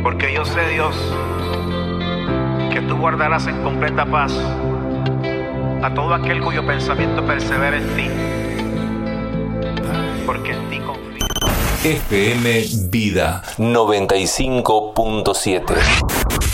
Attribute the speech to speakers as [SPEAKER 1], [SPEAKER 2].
[SPEAKER 1] Porque yo sé, Dios, que tú guardarás en completa paz a todo aquel cuyo pensamiento persevera en ti, porque en ti confío.
[SPEAKER 2] FM Vida 95.7